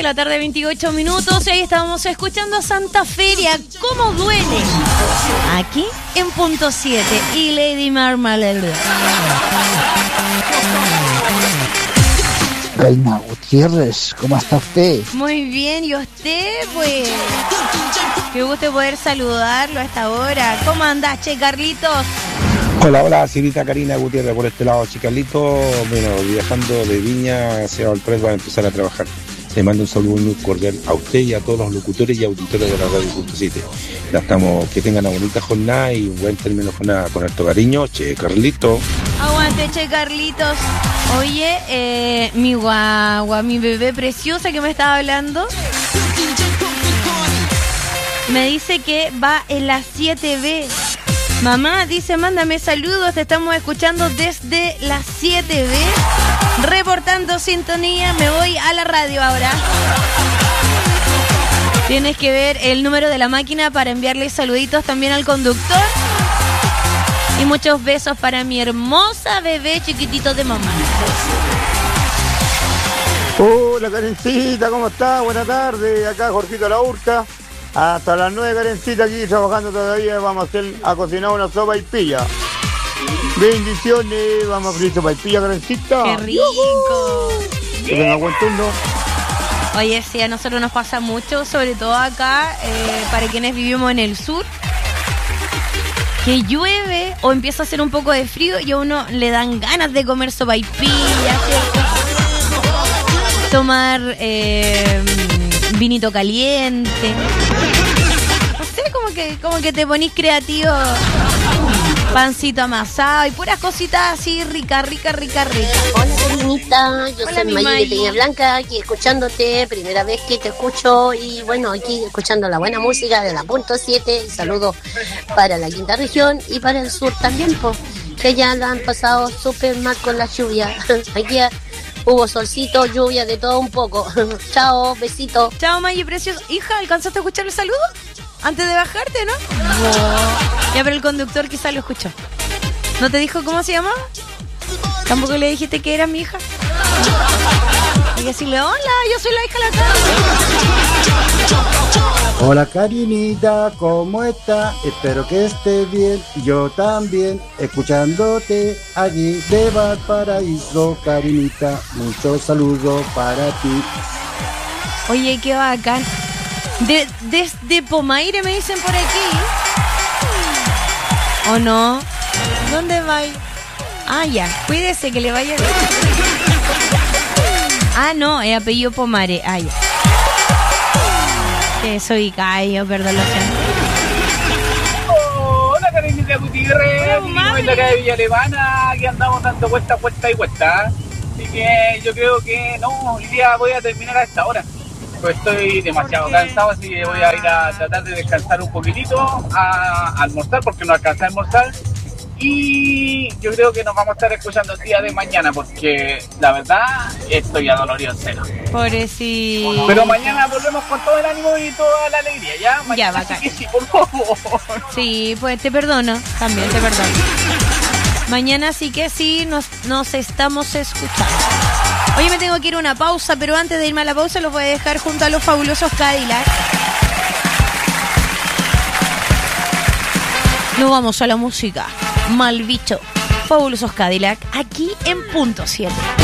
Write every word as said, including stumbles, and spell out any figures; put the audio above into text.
de la tarde, veintiocho minutos. Y ahí estábamos escuchando Santa Feria, ¿cómo duele? Aquí en Punto siete. Y Lady Marmalade. Reina Gutiérrez, ¿cómo está usted? Muy bien, ¿y usted? Pues, qué gusto poder saludarlo a esta hora. ¿Cómo andás, che, Carlitos? Hola, hola, señorita Karina Gutiérrez, por este lado, Chicalito, bueno, viajando de Viña hacia Valparaíso para empezar a trabajar. Le mando un saludo muy cordial a usted y a todos los locutores y auditores de la Radio Punto siete. Ya estamos, que tengan una bonita jornada y un buen término de jornada con harto cariño. Che, Carlito. Aguante, che, Carlitos. Oye, eh, mi guagua, mi bebé preciosa que me estaba hablando, me dice que va en la siete B. Mamá, dice, mándame saludos, te estamos escuchando desde las siete B. Reportando sintonía, me voy a la radio ahora. Tienes que ver el número de la máquina para enviarle saluditos también al conductor. Y muchos besos para mi hermosa bebé chiquitito de mamá. Hola, Karencita, ¿cómo está? Buenas tardes, acá Jorgito La Hurta. Hasta las nueve, Karencita, aquí trabajando todavía. Vamos a hacer a cocinar una sopa y pilla. Bendiciones, vamos a freír sopa y pilla, Karencita. ¡Qué rico! Que tenga buen turno. Oye, sí, a nosotros nos pasa mucho, sobre todo acá, eh, para quienes vivimos en el sur, que llueve o empieza a hacer un poco de frío y a uno le dan ganas de comer sopaipilla, ¿cierto? Tomar eh, vinito caliente. No sé, como que, como que te ponís creativo. Pancito amasado y puras cositas así rica, rica, rica, rica. Hola, Karinita, yo Hola, soy mi Mayi Mayi. de Peña Blanca, aquí escuchándote, primera vez que te escucho y bueno, aquí escuchando la buena música de la Punto siete. Saludos para la quinta región y para el sur también, po, que ya la han pasado súper mal con la lluvia. Aquí hubo solcito, lluvia, de todo un poco. Chao, besito. Chao, Mayi, precioso. Hija, ¿alcanzaste a escuchar el saludo? Antes de bajarte, ¿no? No. Ya, pero el conductor quizás lo escuchó. ¿No te dijo cómo se llamaba? ¿Tampoco le dijiste que era mi hija? Hay que decirle, hola, yo soy la hija de la casa. Hola, Karinita, ¿cómo está? Espero que esté bien, yo también, escuchándote allí de Valparaíso, Karinita, muchos saludos para ti. Oye, qué bacán. De, desde Pomaire me dicen por aquí. ¿O no? ¿Dónde va? Ah, ya, cuídese que le vaya bien. Ah, no, es apellido Pomare. Ah, ya. Que soy Cayo, perdón, lo siento. Hola, Karinita Gutiérrez, Hola, en la calle de Villa Alemana, aquí andamos dando vuelta, vuelta y vuelta. Así que yo creo que no, hoy día voy a terminar a esta hora. Pues estoy demasiado cansado, así que voy a ir a tratar de descansar un poquitito, a, a almorzar, porque no alcancé a almorzar. Y yo creo que nos vamos a estar escuchando el día de mañana, porque la verdad estoy adolorido en cero. Pobrecito. Pero mañana volvemos con todo el ánimo y toda la alegría, ¿ya? Mañana Ya, bacán. sí, que sí, por favor. Sí, pues te perdono, también te perdono. Mañana sí que sí, nos, nos estamos escuchando. Oye, me tengo que ir a una pausa, pero antes de irme a la pausa los voy a dejar junto a los fabulosos Cadillac. Nos vamos a la música. Mal bicho. Fabulosos Cadillac, aquí en Punto siete.